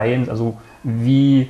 Also wie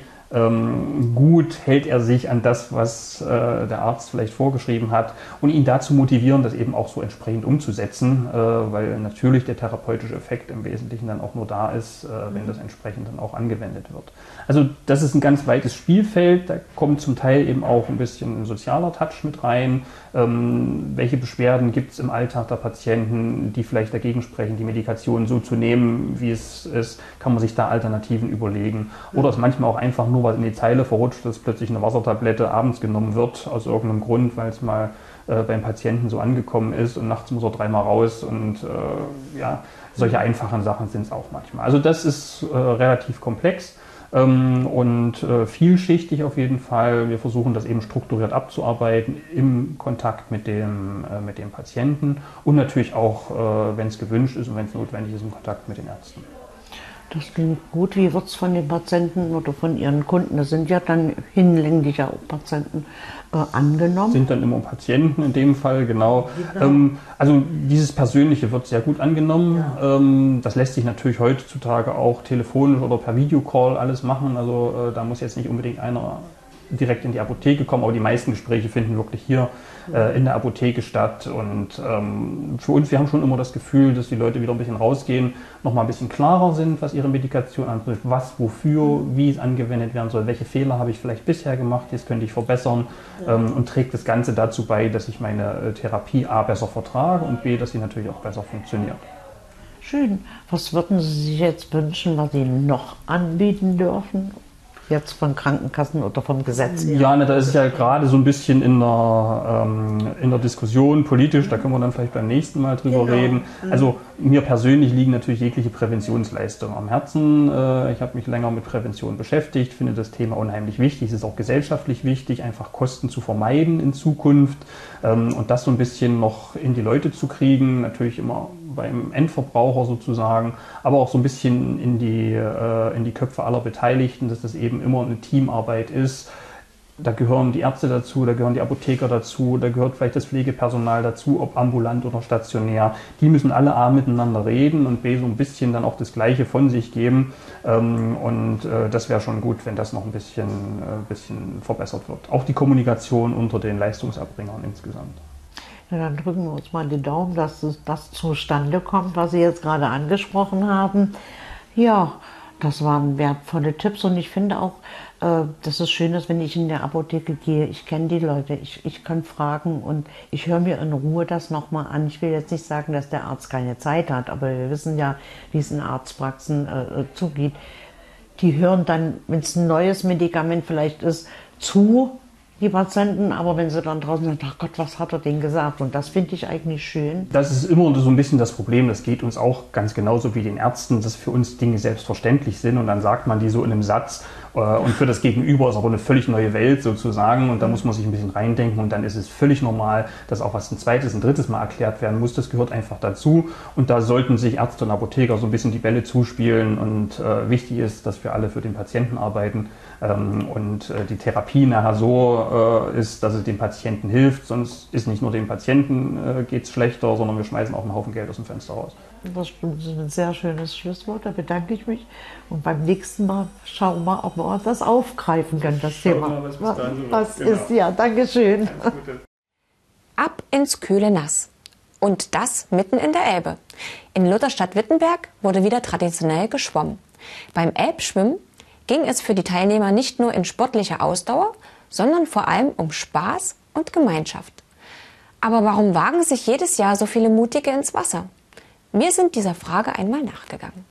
gut hält er sich an das, was der Arzt vielleicht vorgeschrieben hat, und ihn dazu motivieren, das eben auch so entsprechend umzusetzen, weil natürlich der therapeutische Effekt im Wesentlichen dann auch nur da ist, wenn das entsprechend dann auch angewendet wird. Also das ist ein ganz weites Spielfeld, da kommt zum Teil eben auch ein bisschen ein sozialer Touch mit rein. Welche Beschwerden gibt es im Alltag der Patienten, die vielleicht dagegen sprechen, die Medikation so zu nehmen, wie es ist, kann man sich da Alternativen überlegen. Oder es manchmal auch einfach nur was in die Zeile verrutscht, dass plötzlich eine Wassertablette abends genommen wird, aus irgendeinem Grund, weil es mal beim Patienten so angekommen ist und nachts muss er 3-mal raus und ja, solche einfachen Sachen sind es auch manchmal. Also das ist relativ komplex. Und vielschichtig auf jeden Fall. Wir versuchen das eben strukturiert abzuarbeiten im Kontakt mit dem Patienten und natürlich auch, wenn es gewünscht ist und wenn es notwendig ist, im Kontakt mit den Ärzten. Das klingt gut. Wie wird es von den Patienten oder von Ihren Kunden, das sind ja dann hinlänglich ja auch Patienten, angenommen? Sind dann immer Patienten in dem Fall, genau. Also dieses Persönliche wird sehr gut angenommen. Ja. Das lässt sich natürlich heutzutage auch telefonisch oder per Videocall alles machen. Also da muss jetzt nicht unbedingt einer direkt in die Apotheke kommen, aber die meisten Gespräche finden wirklich hier in der Apotheke statt. Und für uns, wir haben schon immer das Gefühl, dass die Leute wieder ein bisschen rausgehen, nochmal ein bisschen klarer sind, was ihre Medikation anbetrifft, was, wofür, wie es angewendet werden soll, welche Fehler habe ich vielleicht bisher gemacht, das könnte ich verbessern, und trägt das Ganze dazu bei, dass ich meine Therapie A besser vertrage und B, dass sie natürlich auch besser funktioniert. Schön. Was würden Sie sich jetzt wünschen, was Sie noch anbieten dürfen? Jetzt von Krankenkassen oder vom Gesetz her? Ja, da ist es ja gerade so ein bisschen in der Diskussion politisch, da können wir dann vielleicht beim nächsten Mal drüber reden. Also mir persönlich liegen natürlich jegliche Präventionsleistungen am Herzen. Ich habe mich länger mit Prävention beschäftigt, finde das Thema unheimlich wichtig. Es ist auch gesellschaftlich wichtig, einfach Kosten zu vermeiden in Zukunft und das so ein bisschen noch in die Leute zu kriegen, natürlich immer beim Endverbraucher sozusagen, aber auch so ein bisschen in die Köpfe aller Beteiligten, dass das eben immer eine Teamarbeit ist. Da gehören die Ärzte dazu, da gehören die Apotheker dazu, da gehört vielleicht das Pflegepersonal dazu, ob ambulant oder stationär. Die müssen alle A miteinander reden und B so ein bisschen dann auch das Gleiche von sich geben. Und das wäre schon gut, wenn das noch ein bisschen verbessert wird. Auch die Kommunikation unter den Leistungserbringern insgesamt. Ja, dann drücken wir uns mal die Daumen, dass das zustande kommt, was Sie jetzt gerade angesprochen haben. Ja, das waren wertvolle Tipps und ich finde auch, dass es schön ist, wenn ich in der Apotheke gehe. Ich kenne die Leute, ich kann fragen und ich höre mir in Ruhe das nochmal an. Ich will jetzt nicht sagen, dass der Arzt keine Zeit hat, aber wir wissen ja, wie es in Arztpraxen zugeht. Die hören dann, wenn es ein neues Medikament vielleicht ist, zu, die Patienten, aber wenn sie dann draußen sagen, ach Gott, was hat er denn gesagt? Und das finde ich eigentlich schön. Das ist immer so ein bisschen das Problem, das geht uns auch ganz genauso wie den Ärzten, dass für uns Dinge selbstverständlich sind und dann sagt man die so in einem Satz und für das Gegenüber ist aber eine völlig neue Welt sozusagen und da muss man sich ein bisschen reindenken und dann ist es völlig normal, dass auch was ein zweites, ein drittes Mal erklärt werden muss, das gehört einfach dazu und da sollten sich Ärzte und Apotheker so ein bisschen die Bälle zuspielen und wichtig ist, dass wir alle für den Patienten arbeiten und die Therapie nachher so ist, dass es dem Patienten hilft, sonst ist nicht nur dem Patienten geht's schlechter, sondern wir schmeißen auch einen Haufen Geld aus dem Fenster raus. Das ist ein sehr schönes Schlusswort, da bedanke ich mich und beim nächsten Mal schauen wir, ob wir das aufgreifen können, das Thema. Mal, was ist, ja, danke schön. Ab ins kühle Nass. Und das mitten in der Elbe. In Lutherstadt-Wittenberg wurde wieder traditionell geschwommen. Beim Elbschwimmen ging es für die Teilnehmer nicht nur in sportliche Ausdauer, sondern vor allem um Spaß und Gemeinschaft. Aber warum wagen sich jedes Jahr so viele Mutige ins Wasser? Wir sind dieser Frage einmal nachgegangen.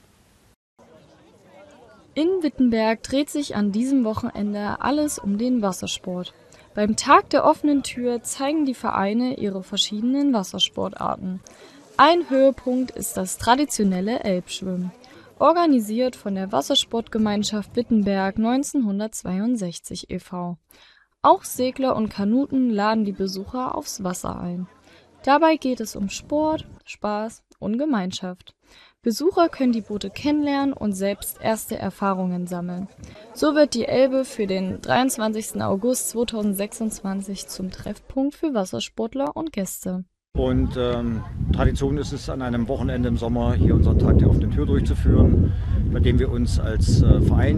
In Wittenberg dreht sich an diesem Wochenende alles um den Wassersport. Beim Tag der offenen Tür zeigen die Vereine ihre verschiedenen Wassersportarten. Ein Höhepunkt ist das traditionelle Elbschwimmen, organisiert von der Wassersportgemeinschaft Wittenberg 1962 e.V. Auch Segler und Kanuten laden die Besucher aufs Wasser ein. Dabei geht es um Sport, Spaß und Gemeinschaft. Besucher können die Boote kennenlernen und selbst erste Erfahrungen sammeln. So wird die Elbe für den 23. August 2026 zum Treffpunkt für Wassersportler und Gäste. Und Tradition ist es, an einem Wochenende im Sommer hier unseren Tag der offenen Tür durchzuführen, bei dem wir uns als Verein